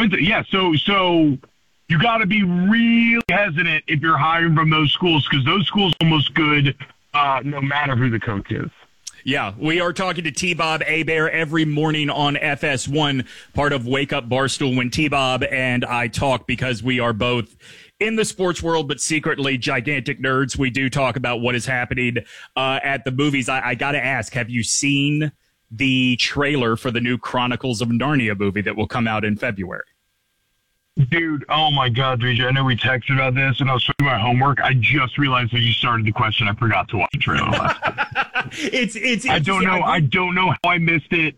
Yeah, so you got to be really hesitant if you're hiring from those schools because those schools are almost good no matter who the coach is. Yeah, we are talking to T-Bob Hebert every morning on FS1, part of Wake Up Barstool, when T-Bob and I talk because we are both in the sports world, but secretly gigantic nerds. We do talk about what is happening at the movies. I got to ask, have you seen the trailer for the new Chronicles of Narnia movie that will come out in February? Dude, oh my God, DJ, I know we texted about this, and I was doing my homework. I just realized that you started the question. I forgot to watch the trailer last time. It's I don't know how I missed it.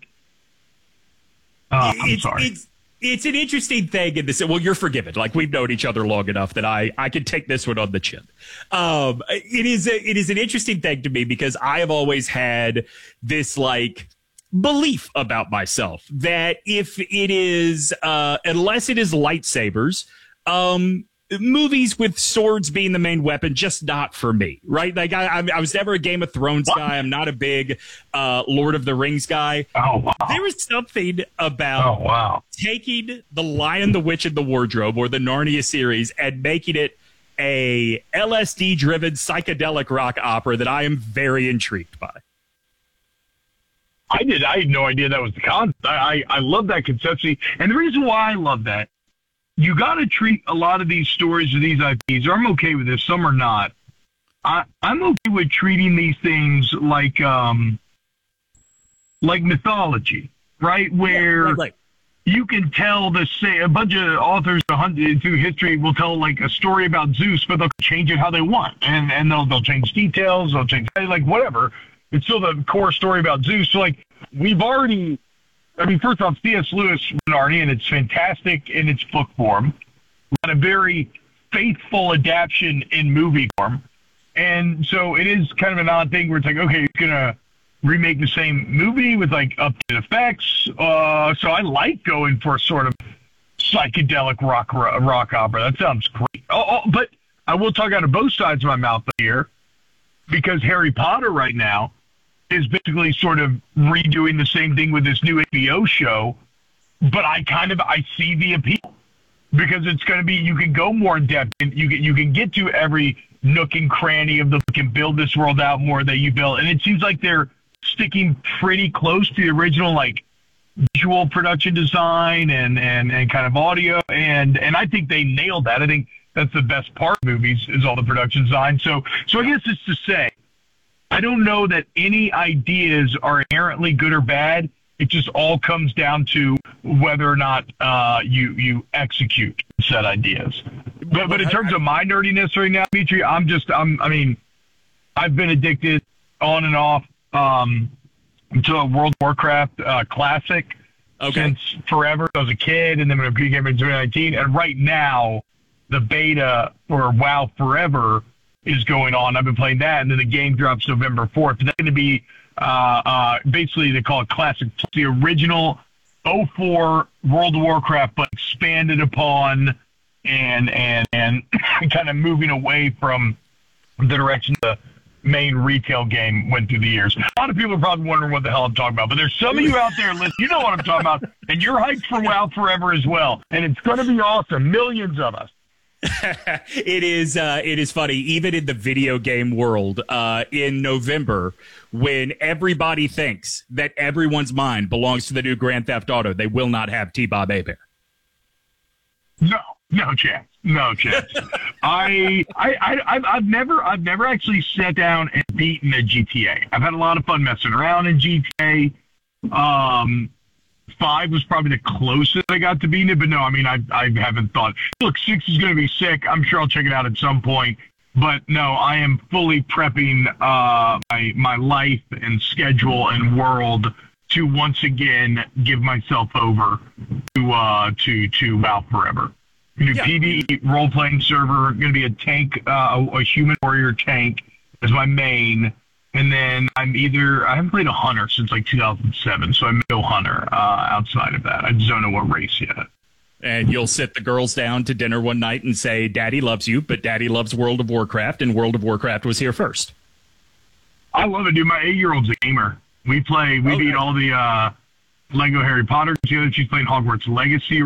I'm sorry. It's an interesting thing in this. Well, you're forgiven. Like, we've known each other long enough that I can take this one on the chin. It is an interesting thing to me because I have always had this, like, belief about myself that if it is, unless it is lightsabers, movies with swords being the main weapon, just not for me, right? Like I was never a Game of Thrones guy. I'm not a big Lord of the Rings guy. Oh, wow. There is something about taking The Lion, the Witch, and the Wardrobe, or the Narnia series, and making it a LSD-driven psychedelic rock opera that I am very intrigued by. I had no idea that was the concept. I love that conception. And the reason why I love that, you got to treat a lot of these stories or these IPs, or I'm okay with this, some are not. I'm okay with treating these things like mythology, right? Where right. You can tell a bunch of authors through history will tell like a story about Zeus, but they'll change it how they want. And they'll change details, they'll change, like, whatever. It's still the core story about Zeus. So, like, first off, C.S. Lewis, Narnia, and it's fantastic in its book form, but a very faithful adaptation in movie form. And so it is kind of an odd thing where it's like, okay, you're going to remake the same movie with, like, updated effects. So I like going for a sort of psychedelic rock opera. That sounds great. But I will talk out of both sides of my mouth here, because Harry Potter right now is basically sort of redoing the same thing with this new HBO show, but I see the appeal because it's going to be, you can go more in depth and you can get to every nook and cranny of the book and build this world out more that you built. And it seems like they're sticking pretty close to the original, like, visual production design and kind of audio. And I think they nailed that. I think that's the best part of movies is all the production design. So I guess it's to say, I don't know that any ideas are inherently good or bad. It just all comes down to whether or not you execute said ideas. But in terms of my nerdiness right now, Dimitri, I've been addicted on and off to a World of Warcraft classic since forever. I was a kid, and then when it became in 2019, and right now the beta for WoW Forever is going on. I've been playing that, and then the game drops November 4th. That's going to be basically, they call it Classic, the original 04 World of Warcraft, but expanded upon and kind of moving away from the direction the main retail game went through the years. A lot of people are probably wondering what the hell I'm talking about, but there's some of you out there listening, you know what I'm talking about, and you're hyped for WoW Forever as well, and it's going to be awesome. Millions of us. It is funny, even in the video game world, in November, when everybody thinks that everyone's mind belongs to the new Grand Theft Auto, they will not have T-Bob Hebert. No chance. I've never actually sat down and beaten a GTA. I've had a lot of fun messing around in GTA. 5 was probably the closest I got to beating it, but no, I haven't thought. Look, 6 is going to be sick. I'm sure I'll check it out at some point. But no, I am fully prepping my life and schedule and world to once again give myself over to WoW Forever. New PvE role-playing server, going to be a tank, a human warrior tank as my main. And then I haven't played a hunter since like 2007, so I'm no hunter outside of that. I just don't know what race yet. And you'll sit the girls down to dinner one night and say, Daddy loves you, but Daddy loves World of Warcraft, and World of Warcraft was here first. I love it, dude. My 8-year-old's a gamer. We beat all the Lego Harry Potter together. She's playing Hogwarts Legacy